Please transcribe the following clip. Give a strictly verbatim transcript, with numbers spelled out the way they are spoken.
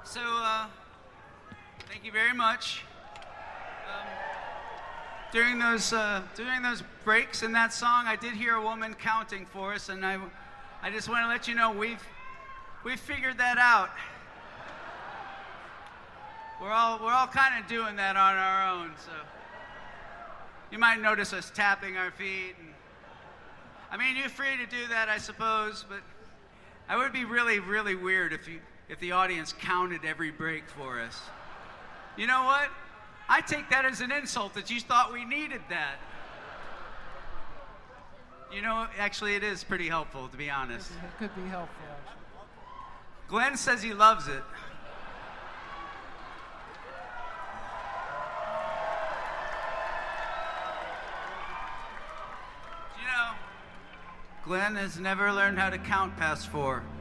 So, uh, thank you very much. Um, during those uh, during those breaks in that song, I did hear a woman counting for us, and I, I just want to let you know we've we've figured that out. We're all we're all kind of doing that on our own, so you might notice us tapping our feet. And, I mean, you're free to do that, I suppose, but it would be really, really weird if you if the audience counted every break for us. You know what? I take that as an insult that you thought we needed that. You know, actually, it is pretty helpful, to be honest. It could be helpful, actually. Glenn says he loves it. You know, Glenn has never learned how to count past four.